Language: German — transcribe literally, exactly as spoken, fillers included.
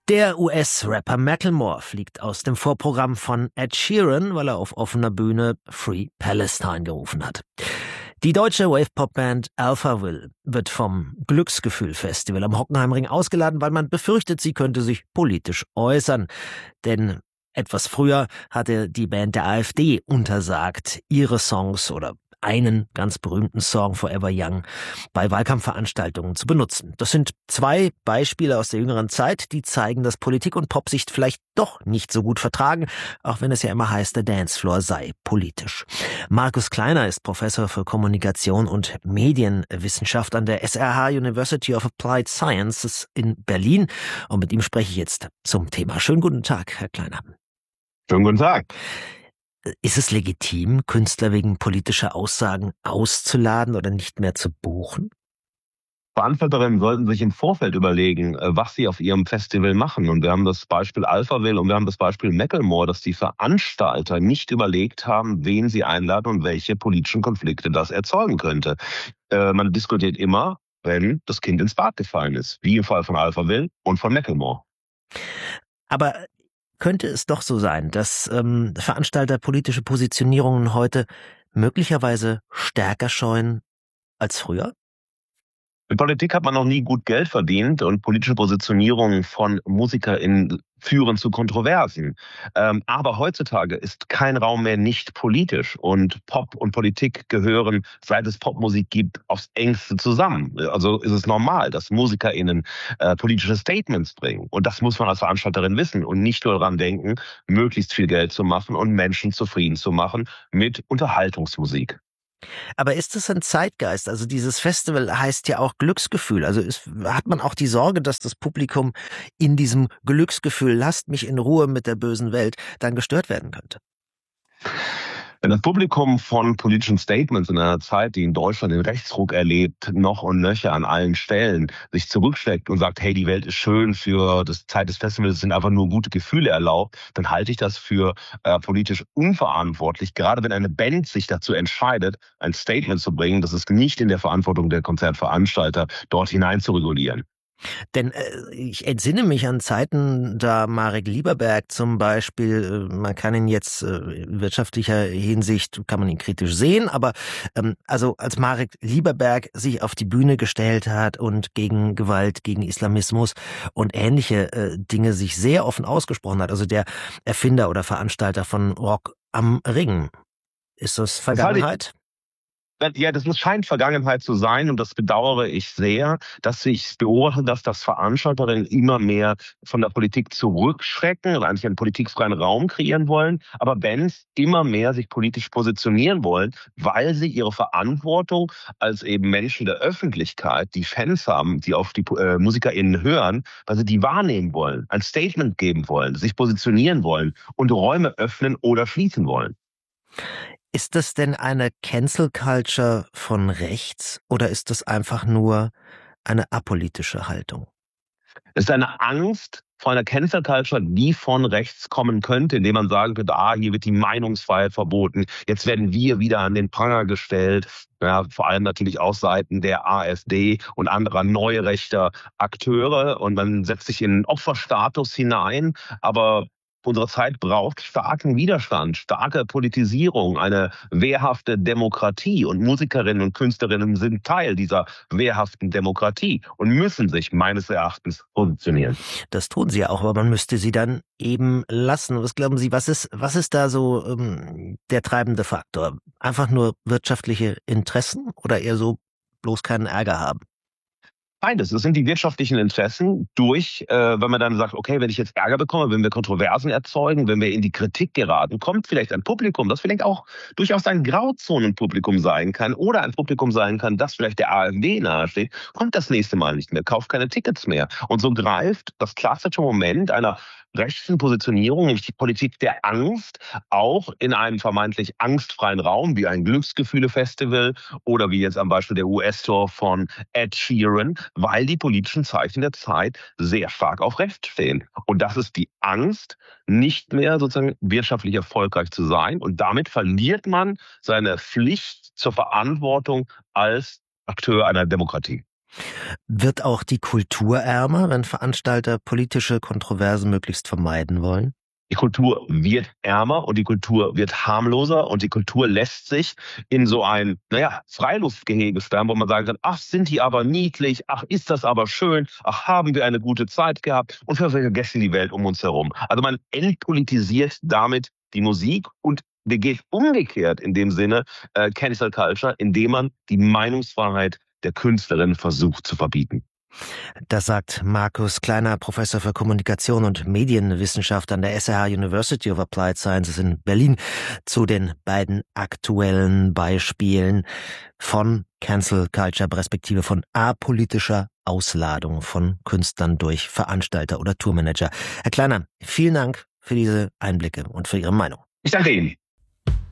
Der U S-Rapper Macklemore fliegt aus dem Vorprogramm von Ed Sheeran, weil er auf offener Bühne Free Palestine gerufen hat. Die deutsche Wave-Pop-Band Alphaville wird vom Glücksgefühl-Festival am Hockenheimring ausgeladen, weil man befürchtet, sie könnte sich politisch äußern. Denn etwas früher hatte die Band der AfD untersagt, ihre Songs oder einen ganz berühmten Song Forever Young bei Wahlkampfveranstaltungen zu benutzen. Das sind zwei Beispiele aus der jüngeren Zeit, die zeigen, dass Politik und Pop sich vielleicht doch nicht so gut vertragen, auch wenn es ja immer heißt, der Dancefloor sei politisch. Markus Kleiner ist Professor für Kommunikation und Medienwissenschaft an der S R H University of Applied Sciences in Berlin und mit ihm spreche ich jetzt zum Thema. Schönen guten Tag, Herr Kleiner. Schönen guten Tag. Ist es legitim, Künstler wegen politischer Aussagen auszuladen oder nicht mehr zu buchen? Veranstalterinnen sollten sich im Vorfeld überlegen, was sie auf ihrem Festival machen. Und wir haben das Beispiel Alphaville und wir haben das Beispiel Macklemore, dass die Veranstalter nicht überlegt haben, wen sie einladen und welche politischen Konflikte das erzeugen könnte. Äh, man diskutiert immer, wenn das Kind ins Bad gefallen ist, wie im Fall von Alphaville und von Macklemore. Aber könnte es doch so sein, dass ähm, Veranstalter politische Positionierungen heute möglicherweise stärker scheuen als früher? In Politik hat man noch nie gut Geld verdient und politische Positionierungen von MusikerInnen führen zu Kontroversen. Ähm, aber heutzutage ist kein Raum mehr nicht politisch und Pop und Politik gehören, seit es Popmusik gibt, aufs Engste zusammen. Also ist es normal, dass MusikerInnen äh, politische Statements bringen. Und das muss man als Veranstalterin wissen und nicht nur daran denken, möglichst viel Geld zu machen und Menschen zufrieden zu machen mit Unterhaltungsmusik. Aber ist es ein Zeitgeist? Also dieses Festival heißt ja auch Glücksgefühl. Also ist, hat man auch die Sorge, dass das Publikum in diesem Glücksgefühl, lasst mich in Ruhe mit der bösen Welt, dann gestört werden könnte? Wenn das Publikum von politischen Statements in einer Zeit, die in Deutschland den Rechtsruck erlebt, noch und nöcher an allen Stellen sich zurückschlägt und sagt, hey, die Welt ist schön, für die Zeit des Festivals sind einfach nur gute Gefühle erlaubt, dann halte ich das für äh, politisch unverantwortlich, gerade wenn eine Band sich dazu entscheidet, ein Statement zu bringen, das ist nicht in der Verantwortung der Konzertveranstalter, dort hinein zu regulieren. Denn äh, ich entsinne mich an Zeiten, da Marek Lieberberg zum Beispiel, äh, man kann ihn jetzt äh, in wirtschaftlicher Hinsicht, kann man ihn kritisch sehen, aber ähm, also als Marek Lieberberg sich auf die Bühne gestellt hat und gegen Gewalt, gegen Islamismus und ähnliche äh, Dinge sich sehr offen ausgesprochen hat, also der Erfinder oder Veranstalter von Rock am Ring. Ist das Vergangenheit? Ja, das scheint Vergangenheit zu sein und das bedauere ich sehr, dass ich beobachte, dass das Veranstalterinnen immer mehr von der Politik zurückschrecken und eigentlich einen politikfreien Raum kreieren wollen, aber Bands immer mehr sich politisch positionieren wollen, weil sie ihre Verantwortung als eben Menschen der Öffentlichkeit, die Fans haben, die auf die äh, MusikerInnen hören, weil sie die wahrnehmen wollen, ein Statement geben wollen, sich positionieren wollen und Räume öffnen oder schließen wollen. Ist das denn eine Cancel Culture von rechts oder ist das einfach nur eine apolitische Haltung? Es ist eine Angst vor einer Cancel Culture, die von rechts kommen könnte, indem man sagen könnte, ah, hier wird die Meinungsfreiheit verboten, jetzt werden wir wieder an den Pranger gestellt, ja, vor allem natürlich aus Seiten der AfD und anderer neurechter Akteure und man setzt sich in einen Opferstatus hinein, aber unsere Zeit braucht starken Widerstand, starke Politisierung, eine wehrhafte Demokratie. Und Musikerinnen und Künstlerinnen sind Teil dieser wehrhaften Demokratie und müssen sich meines Erachtens positionieren. Das tun sie ja auch, aber man müsste sie dann eben lassen. Was glauben Sie, was ist, was ist da so ähm, der treibende Faktor? Einfach nur wirtschaftliche Interessen oder eher so bloß keinen Ärger haben? Beides. Das sind die wirtschaftlichen Interessen durch, äh, wenn man dann sagt, okay, wenn ich jetzt Ärger bekomme, wenn wir Kontroversen erzeugen, wenn wir in die Kritik geraten, kommt vielleicht ein Publikum, das vielleicht auch durchaus ein Grauzonenpublikum sein kann oder ein Publikum sein kann, das vielleicht der AfD nahesteht, kommt das nächste Mal nicht mehr, kauft keine Tickets mehr. Und so greift das klassische Moment einer rechten Positionierung, nämlich die Politik der Angst, auch in einen vermeintlich angstfreien Raum wie ein Glücksgefühle-Festival oder wie jetzt am Beispiel der U S-Tour von Ed Sheeran, weil die politischen Zeichen der Zeit sehr stark auf rechts stehen. Und das ist die Angst, nicht mehr sozusagen wirtschaftlich erfolgreich zu sein. Und damit verliert man seine Pflicht zur Verantwortung als Akteur einer Demokratie. Wird auch die Kultur ärmer, wenn Veranstalter politische Kontroversen möglichst vermeiden wollen? Die Kultur wird ärmer und die Kultur wird harmloser und die Kultur lässt sich in so ein, naja, Freiluftgehege sperren, wo man sagen kann, ach, sind die aber niedlich, ach, ist das aber schön, ach, haben wir eine gute Zeit gehabt und wir vergessen die Welt um uns herum. Also man entpolitisiert damit die Musik und begeht umgekehrt in dem Sinne äh, Cancel Culture, indem man die Meinungsfreiheit der Künstlerin versucht zu verbieten. Das sagt Markus Kleiner, Professor für Kommunikation und Medienwissenschaft an der S R H University of Applied Sciences in Berlin zu den beiden aktuellen Beispielen von Cancel Culture, respektive von apolitischer Ausladung von Künstlern durch Veranstalter oder Tourmanager. Herr Kleiner, vielen Dank für diese Einblicke und für Ihre Meinung. Ich danke Ihnen.